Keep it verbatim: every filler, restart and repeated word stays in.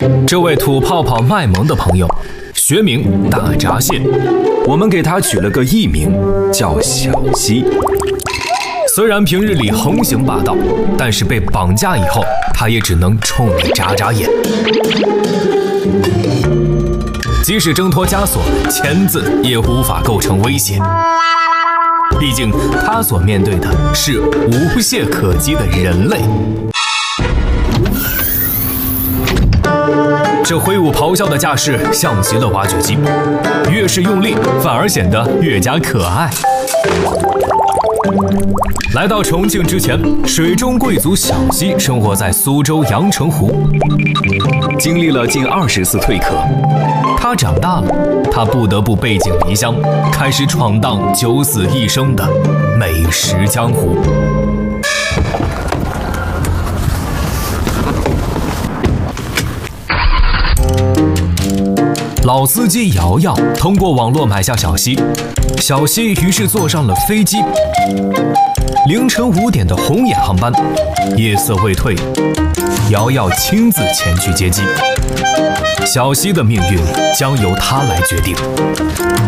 这位土泡泡卖萌的朋友，学名大闸蟹，我们给他取了个艺名，叫小溪。虽然平日里横行霸道，但是被绑架以后，他也只能冲你眨眨眼。即使挣脱枷锁，钳子也无法构成威胁。毕竟他所面对的是无懈可击的人类。这挥舞咆哮的架势像极了挖掘机，越是用力，反而显得越加可爱。来到重庆之前，水中贵族小溪生活在苏州阳澄湖，经历了近二十次蜕壳。他长大了，他不得不背井离乡，开始闯荡九死一生的美食江湖。老司机瑶瑶通过网络买下小溪，小溪于是坐上了飞机。凌晨五点的红眼航班，夜色未退，瑶瑶亲自前去接机。小溪的命运将由她来决定。